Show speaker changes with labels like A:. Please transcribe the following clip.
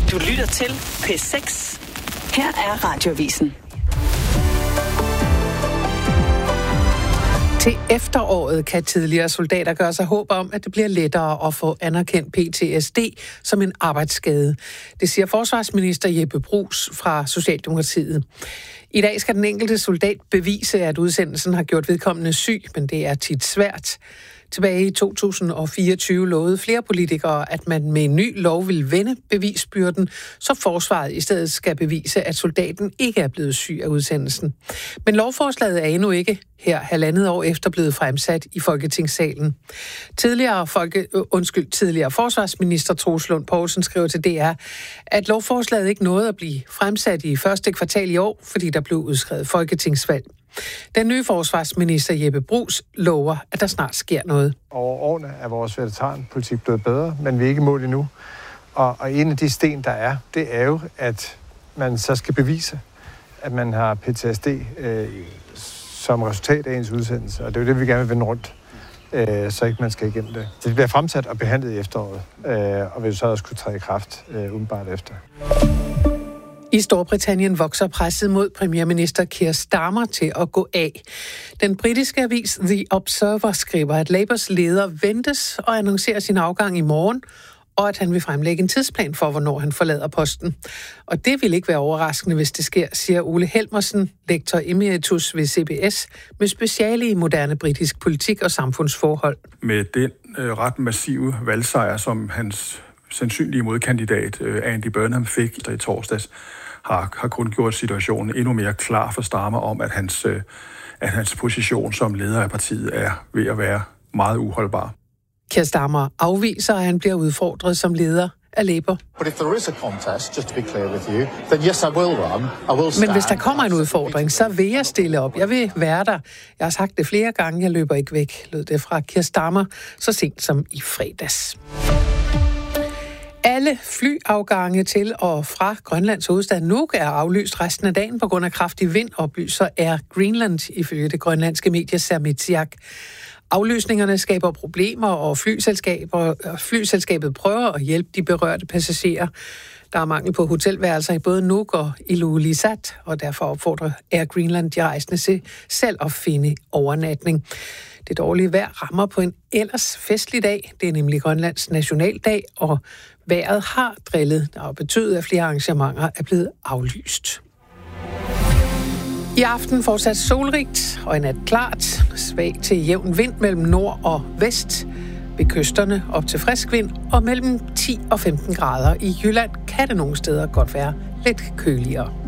A: Du lytter til P6. Her er Radioavisen.
B: Til efteråret kan tidligere soldater gøre sig håb om, at det bliver lettere at få anerkendt PTSD som en arbejdsskade. Det siger forsvarsminister Jeppe Bruus fra Socialdemokratiet. I dag skal den enkelte soldat bevise, at udsendelsen har gjort vedkommende syg, men det er tit svært. Tilbage i 2024 lovede flere politikere, at man med en ny lov vil vende bevisbyrden, så forsvaret i stedet skal bevise, at soldaten ikke er blevet syg af udsendelsen. Men lovforslaget er endnu ikke her 1,5 år efter blevet fremsat i Folketingssalen. Tidligere forsvarsminister Troels Lund Poulsen skriver til DR, at lovforslaget ikke nåede at blive fremsat i første kvartal i år, fordi der blev udskrevet folketingsvalg. Den nye forsvarsminister Jeppe Bruus lover, at der snart sker noget.
C: Over årene er vores veteranpolitik blevet bedre, men vi er ikke i mål endnu. Og en af de sten, der er, det er jo, at man så skal bevise, at man har PTSD som resultat af ens udsendelse. Og det er jo det, vi gerne vil vende rundt, så ikke man skal igennem det. Det bliver fremsat og behandlet i efteråret, og vil så også kunne træde i kraft umiddelbart efter.
B: I Storbritannien vokser presset mod premierminister Keir Starmer til at gå af. Den britiske avis The Observer skriver, at Labours leder ventes og annoncerer sin afgang i morgen, og at han vil fremlægge en tidsplan for, hvornår han forlader posten. Og det vil ikke være overraskende, hvis det sker, siger Ole Helmersen, lektor emeritus ved CBS, med speciale i moderne britisk politik og samfundsforhold.
D: Med den ret massive valgsejr, som hans sandsynlige modkandidat Andy Burnham fik i torsdags, har kun gjort situationen endnu mere klar for Starmer om, at hans position som leder af partiet er ved at være meget uholdbar.
B: Keir Starmer afviser, at han bliver udfordret som leder af Labour. Men hvis der kommer en udfordring, så vil jeg stille op. Jeg vil være der. Jeg har sagt det flere gange, jeg løber ikke væk, lød det fra Keir Starmer så sent som i fredags. Alle flyafgange til og fra Grønlands hovedstad Nuuk er aflyst resten af dagen på grund af kraftig vind, oplyser Air Greenland ifølge det grønlandske medie Sermitsiaq. Aflysningerne skaber problemer, og flyselskabet prøver at hjælpe de berørte passagerer. Der er mangel på hotelværelser i både Nuuk og Ilulissat, og derfor opfordrer Air Greenland de rejsende til selv at finde overnatning. Det dårlige vejr rammer på en ellers festlig dag. Det er nemlig Grønlands nationaldag, og vejret har drillet, der har betydet, at flere arrangementer er blevet aflyst. I aften fortsat solrigt og i nat klart. Svag til jævn vind mellem nord og vest. Ved kysterne op til frisk vind, og mellem 10 og 15 grader. I Jylland kan det nogle steder godt være lidt køligere.